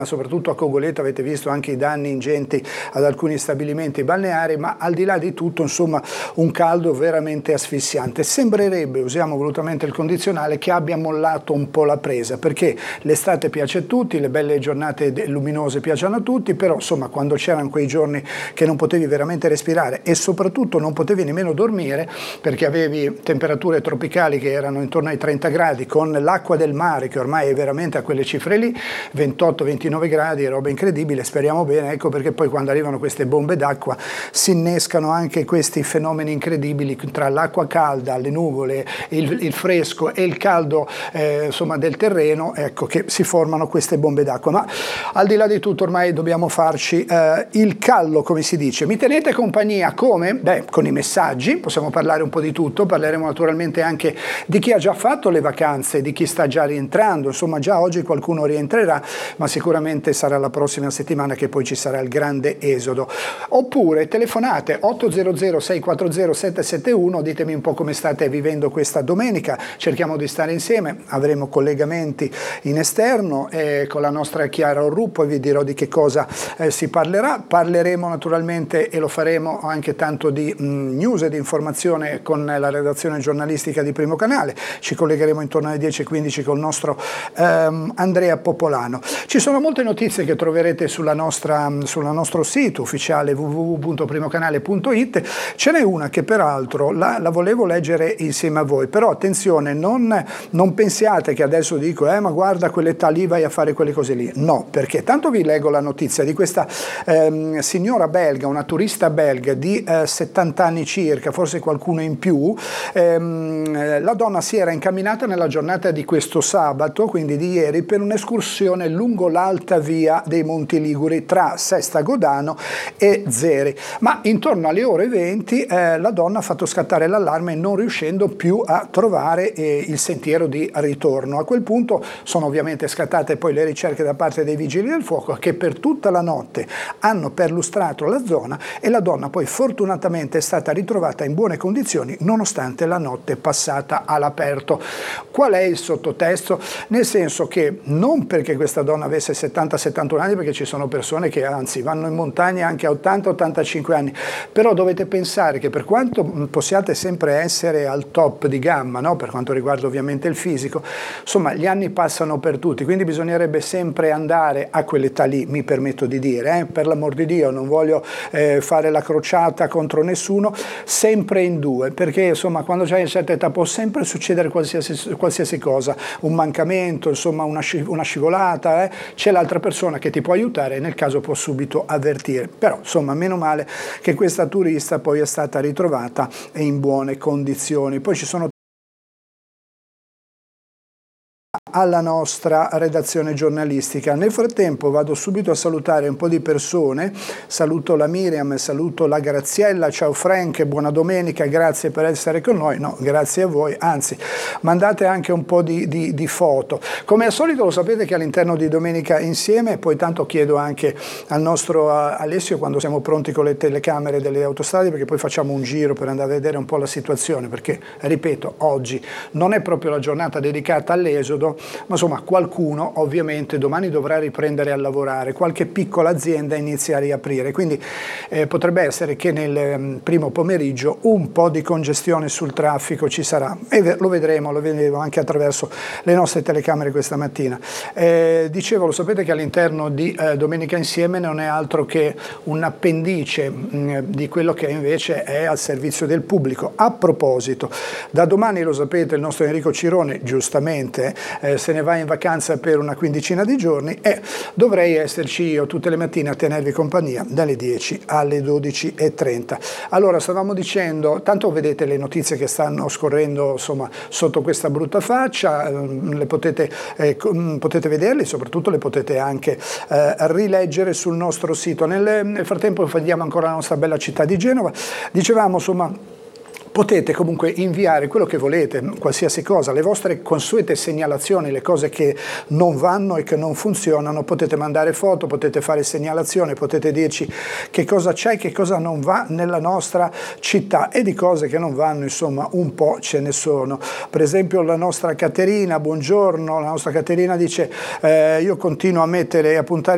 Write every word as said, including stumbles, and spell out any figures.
soprattutto a Cogoleto avete visto anche i danni ingenti ad alcuni stabilimenti balneari, ma al di là di tutto, insomma, un caldo veramente asfissiante. Sembrerebbe, usiamo volutamente il condizionale, che abbia mollato un po' la presa, perché l'estate piace a tutti, le belle giornate luminose piacciono a tutti, però insomma quando c'erano quei giorni che non potevi veramente respirare e soprattutto non potevi nemmeno dormire perché avevi temperature tropicali che erano intorno ai trenta gradi, con l'acqua del mare che ormai è veramente a quelle cifre lì, ventotto ventinove gradi, roba incredibile, speriamo bene, ecco perché poi quando arrivano queste bombe d'acqua si innescano anche questi fenomeni incredibili tra l'acqua calda, le nuvole, il, il fresco e il caldo eh, insomma del terreno, ecco che si formano queste bombe d'acqua. Ma al di là di tutto ormai dobbiamo farci eh, il callo, come si dice. Mi tenete compagnia come? Beh, con i messaggi, possiamo parlare un po' di tutto, parleremo naturalmente anche di chi ha già fatto le vacanze, di chi sta già rientrando, insomma già oggi qualcuno rientrerà, ma sicuramente sarà la prossima settimana che poi ci sarà il grande esodo. Oppure telefonate otto zero zero sei quattro zero sette sette uno, ditemi un po' come state vivendo questa domenica, cerchiamo di stare insieme, avremo collegamenti in esterno eh, con la nostra Chiara Orru, poi vi dirò di che cosa eh, si parlerà, parleremo naturalmente e lo faremo anche tanto di mh, news e di informazione con la redazione giornalistica di Primo Canale, ci collegheremo intorno alle dieci e quindici con il nostro ehm, Andrea Popolano. Ci sono molte notizie che troverete sulla nostra, sul nostro sito ufficiale w w w punto primocanale punto i t. Ce n'è una che peraltro la, la volevo leggere insieme a voi, però attenzione, non, non pensiate che adesso dico eh ma guarda quell'età lì vai a fare quelle cose lì, no, perché tanto vi leggo la notizia di questa ehm, signora belga, una turista belga di eh, settanta anni circa, forse qualcuno in più. Ehm, la donna si era incamminata nella giornata di questo sabato, quindi di ieri, per un'escursione lungo l'alta via dei Monti Liguri tra Sestagodano e Zeri, ma intorno alle ore venti eh, la donna ha fatto scattare l'allarme non riuscendo più a trovare eh, il sentiero di ritorno. A quel punto sono ovviamente scattate poi le ricerche da parte dei vigili del fuoco che per tutta la notte hanno perlustrato la zona e la donna poi fortunatamente è stata ritrovata in buone condizioni nonostante la notte passata all'aperto. Qual è il sottotesto? Nel senso che non perché questa donna avesse settanta settantuno anni, perché ci sono persone che anzi vanno in montagna anche a ottanta ottantacinque anni, però dovete pensare che per quanto possiate sempre essere al top di gamma, no? Per quanto riguarda ovviamente il fisico, insomma gli anni passano per tutti, quindi bisognerebbe sempre andare a quell'età lì, mi permetto di dire, eh? Per l'amor di Dio, non voglio eh, fare la crociata contro nessuno, sempre in due, perché insomma quando c'hai una certa età può sempre succedere qualsiasi, qualsiasi cosa, un mancamento, insomma una, sci una scivolata, eh? C'è l'altra persona che ti può aiutare e nel caso può subito avvertire, però insomma meno male che questa turista poi è stata ritrovata in buone condizioni. Poi ci sono alla nostra redazione giornalistica. Nel frattempo vado subito a salutare un po' di persone, saluto la Miriam, saluto la Graziella, ciao Frank, buona domenica, grazie per essere con noi, no, grazie a voi, anzi mandate anche un po' di, di, di foto. Come al solito lo sapete che all'interno di Domenica Insieme, poi tanto chiedo anche al nostro uh, Alessio quando siamo pronti con le telecamere delle autostrade, perché poi facciamo un giro per andare a vedere un po' la situazione, perché ripeto, oggi non è proprio la giornata dedicata all'esodo, ma insomma qualcuno ovviamente domani dovrà riprendere a lavorare, qualche piccola azienda inizia a riaprire, quindi eh, potrebbe essere che nel um, primo pomeriggio un po' di congestione sul traffico ci sarà e lo vedremo, lo vedremo anche attraverso le nostre telecamere questa mattina. Eh, dicevo, lo sapete che all'interno di eh, Domenica Insieme non è altro che un appendice mh, di quello che invece è al servizio del pubblico. A proposito, da domani lo sapete il nostro Enrico Cirone giustamente eh, se ne va in vacanza per una quindicina di giorni e dovrei esserci io tutte le mattine a tenervi compagnia dalle dieci alle dodici e trenta. Allora, stavamo dicendo, tanto vedete le notizie che stanno scorrendo insomma sotto questa brutta faccia, le potete, eh, potete vederle, soprattutto le potete anche eh, rileggere sul nostro sito. Nel, nel frattempo vediamo ancora la nostra bella città di Genova. Dicevamo insomma potete comunque inviare quello che volete, qualsiasi cosa, le vostre consuete segnalazioni, le cose che non vanno e che non funzionano, potete mandare foto, potete fare segnalazioni, potete dirci che cosa c'è, che cosa non va nella nostra città, e di cose che non vanno insomma un po' ce ne sono. Per esempio la nostra Caterina, buongiorno, la nostra Caterina dice eh, io continuo a mettere e a puntare